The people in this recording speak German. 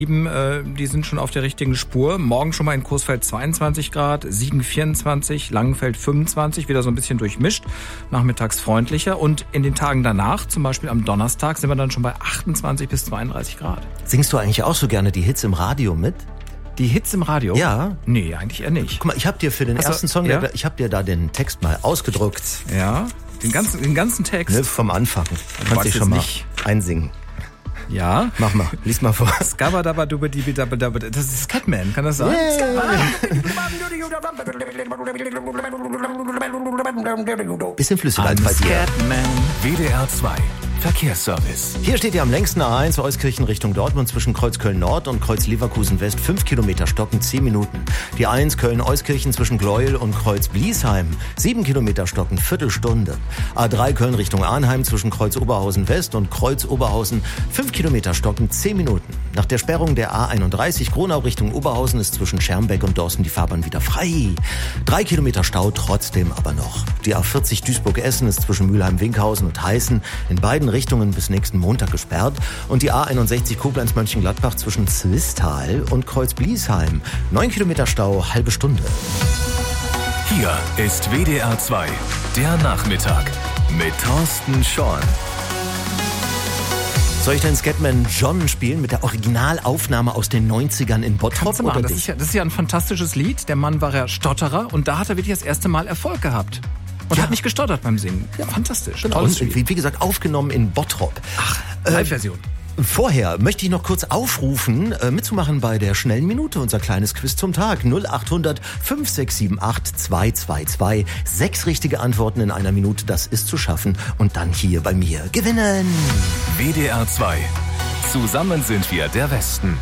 Die sind schon auf der richtigen Spur. Morgen schon mal in Coesfeld 22 Grad, Siegen 24, Langenfeld 25, wieder so ein bisschen durchmischt, nachmittags freundlicher. Und in den Tagen danach, zum Beispiel am Donnerstag, sind wir dann schon bei 28 bis 32 Grad. Singst du eigentlich auch so gerne die Hits im Radio mit? Die Hits im Radio? Ja. Nee, eigentlich eher nicht. Guck mal, ich habe dir für den ersten Song, ja? ich habe dir da den Text mal ausgedruckt. Ja, den ganzen Text? Ne, vom Anfang. Du kannst dich schon mal einsingen. Ja? Mach mal, lies mal vor. Skabadabadubadibidabadabad. Das ist Scatman, kann das sein? Bisschen flüssiger als bei dir. Scatman. WDR 2 Verkehrsservice. Hier steht ihr am längsten A1 Euskirchen Richtung Dortmund zwischen Kreuz Köln-Nord und Kreuz Leverkusen-West 5 Kilometer stocken 10 Minuten. Die A1 Köln-Euskirchen zwischen Gleuel und Kreuz Bliesheim 7 Kilometer stocken Viertelstunde. A3 Köln Richtung Arnheim zwischen Kreuz Oberhausen-West und Kreuz Oberhausen 5 Kilometer stocken 10 Minuten. Nach der Sperrung der A31 Gronau Richtung Oberhausen ist zwischen Schermbeck und Dorsten die Fahrbahn wieder frei. 3 Kilometer Stau trotzdem aber noch. Die A40 Duisburg-Essen ist zwischen Mülheim-Winkhausen und Heißen in beiden Richtungen bis nächsten Montag gesperrt. Und die A61 Koblenz-Mönchengladbach zwischen Zwistal und Kreuz Bliesheim 9 Kilometer Stau, halbe Stunde. Hier ist WDR 2, der Nachmittag mit Thorsten Schorn. Soll ich den Scatman John spielen mit der Originalaufnahme aus den 90ern in Bottrop? Oder das ist ja ein fantastisches Lied. Der Mann war ja Stotterer und da hat er wirklich das erste Mal Erfolg gehabt. Und hat nicht gestottert beim Singen. Ja, fantastisch. Genau. Und wie gesagt, aufgenommen in Bottrop. Ach, Live-Version. Vorher möchte ich noch kurz aufrufen, mitzumachen bei der schnellen Minute, unser kleines Quiz zum Tag. 0800 5678 222. 6 richtige Antworten in einer Minute, das ist zu schaffen. Und dann hier bei mir gewinnen. WDR 2. Zusammen sind wir der Westen.